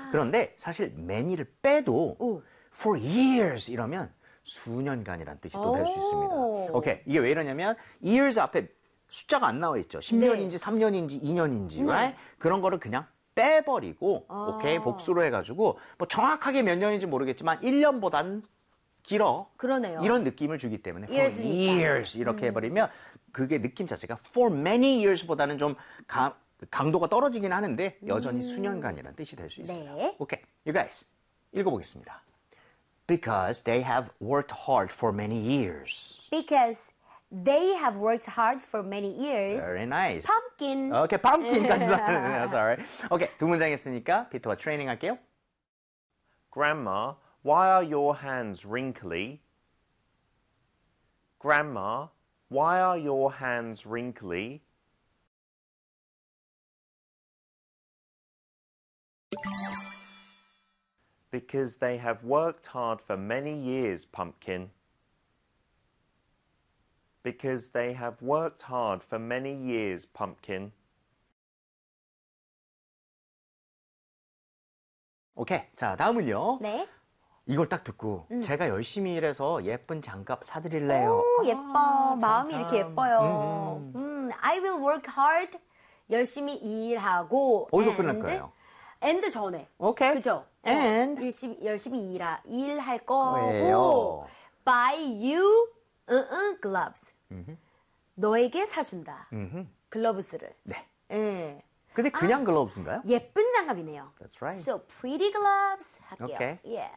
그런데 사실 many를 빼도 오. for years 이러면 수년간이란 뜻이 또 될 수 있습니다. 오케이. 이게 왜 이러냐면 years 앞에 숫자가 안 나와 있죠. 10년인지 3년인지 2년인지 right? 그런 거를 그냥 빼버리고 오케이. 복수로 해가지고 뭐 정확하게 몇 년인지 모르겠지만 1년보단 길어. 그러네요. 이런 느낌을 주기 때문에 for years니까. years 이렇게 해버리면 그게 느낌 자체가 for many years보다는 좀 강도가 떨어지긴 하는데 여전히 수년간이라는 뜻이 될 수 있어요. 네. 오케이, you guys 읽어보겠습니다. Because they have worked hard for many years. Because they have worked hard for many years. Very nice. Pumpkin. 오케이, pumpkin까지 썼네요. Sorry. 오케이, 두 문장 했으니까 피터와 트레이닝 할게요. Grandma, why are your hands wrinkly? Grandma, why are your hands wrinkly? Because they have worked hard for many years, Pumpkin. Because they have worked hard for many years, Pumpkin. 오케이, 자 다음은요. 네. 이걸 딱 듣고 제가 열심히 일해서 예쁜 장갑 사드릴래요. 오, 예뻐. 마음이 이렇게 예뻐요. I will work hard. 열심히 일하고. 어디서 끝날까요? and 전에. 오케이. 그죠? And. 열심히 일할 거고. 왜요? Buy you gloves. 너에게 사준다. 글러브스를. 네. 예. 근데 그냥 글러브스인가요? 예쁜 장갑이네요. That's right. So pretty gloves 할게요. Okay. Yeah.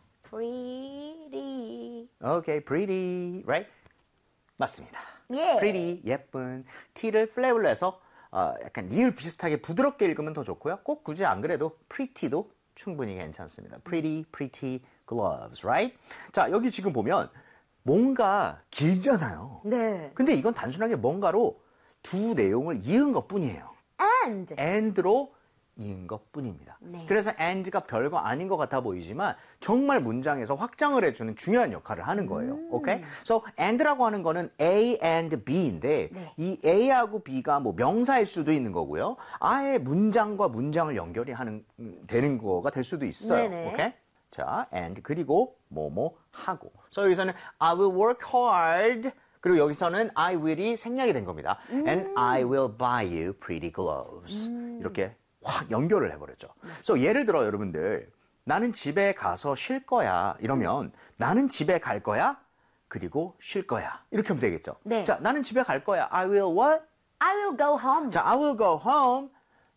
Pretty. Okay, pretty, right? 맞습니다. 예. pretty, 예쁜. t를 플랩을 해서 약간 리을 비슷하게 부드럽게 읽으면 더 좋고요. 꼭 굳이 안 그래도 pretty도 충분히 괜찮습니다. pretty gloves, right? 자, 여기 지금 보면 뭔가 길잖아요. 네. 근데 이건 단순하게 뭔가로 두 내용을 이은 것뿐이에요. and로 이은 것뿐입니다. 네. 그래서 and가 별거 아닌 것 같아 보이지만 정말 문장에서 확장을 해주는 중요한 역할을 하는 거예요. 오케이? So and라고 하는 거는 A and B인데 네. 이 A하고 B가 뭐 명사일 수도 있는 거고요. 아예 문장과 문장을 연결이 되는 거가 될 수도 있어요. 네네. 오케이? 자, and 그리고 뭐뭐 하고. So 여기서는 I will work hard. 그리고 여기서는 I will이 생략이 된 겁니다. And I will buy you pretty gloves. 이렇게 확 연결을 해버렸죠. So 예를 들어 여러분들 나는 집에 가서 쉴 거야 이러면 나는 집에 갈 거야 그리고 쉴 거야 이렇게 하면 되겠죠. 네. 자, 나는 집에 갈 거야. I will what? I will go home. 자, I will go home.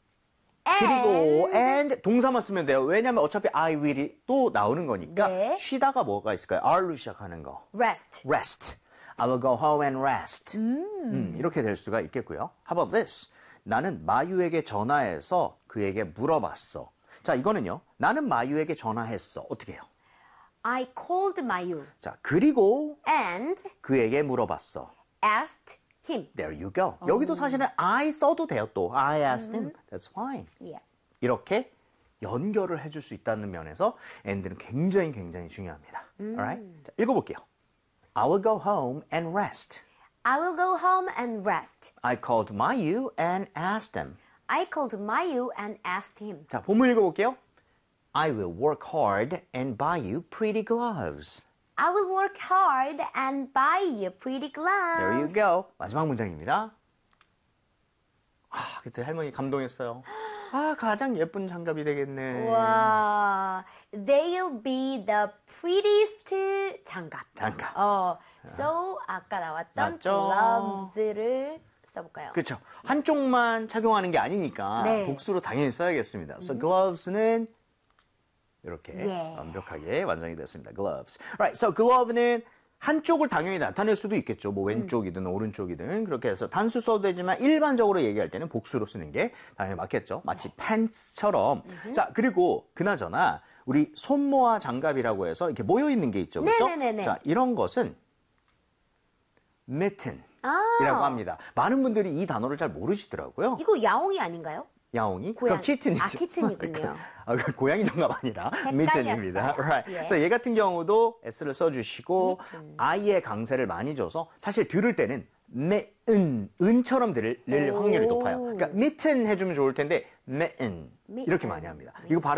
그리고 and 동사만 쓰면 돼요. 왜냐하면 어차피 I will이 또 나오는 거니까 네. 쉬다가 뭐가 있을까요? R로 시작하는 거. rest. rest. I will go home and rest. 이렇게 될 수가 있겠고요. How about this? 나는 마유에게 전화해서 그에게 물어봤어. 자, 이거는요. 나는 마유에게 전화했어. 어떻게 해요? I called Mayu 자, 그리고 and 그에게 물어봤어. asked him. There you go. 여기도 사실은 I 써도 돼요. 또 I asked him. That's fine. Yeah. 이렇게 연결을 해줄 수 있다는 면에서 and는 굉장히 중요합니다. Alright? 자, 읽어볼게요. I will go home and rest. I will go home and rest. I called Mayu and asked him. I called Mayu and asked him. 자, 본문 읽어볼게요. I will work hard and buy you pretty gloves. I will work hard and buy you pretty gloves. There you go. 마지막 문장입니다. 그때 할머니 감동했어요. 가장 예쁜 장갑이 되겠네. 와, they'll be the prettiest 장갑. So 아까 나왔던 맞죠? gloves를 써볼까요? 그렇죠. 한쪽만 착용하는 게 아니니까 네. 복수로 당연히 써야겠습니다. So gloves는 이렇게 예. 완벽하게 완성이 됐습니다. gloves. Right. So glove는 한쪽을 당연히 나타낼 수도 있겠죠. 뭐 왼쪽이든 오른쪽이든 그렇게 해서 단수 써도 되지만 일반적으로 얘기할 때는 복수로 쓰는 게 당연히 맞겠죠. 마치 pants처럼. 자, 그리고 그나저나 우리 손모아 장갑이라고 해서 이렇게 모여 있는 게 있죠. 그렇죠? 네네네네. 자, 이런 것은 mitten이라고 합니다. 많은 분들이 이 단어를 잘 모르시더라고요. 이거 야옹이 아닌가요? 야옹이? 고양이. 키튼이죠. 키튼이군요. 고양이 장갑 아니라 mitten입니다. Right. 예. 그래서 얘 같은 경우도 S를 써주시고 mitten. I의 강세를 많이 줘서 사실 들을 때는 은처럼 들릴 확률이 높아요. 그러니까 mitten 해주면 좋을 텐데 mitten 이렇게 많이 합니다. 이거 발음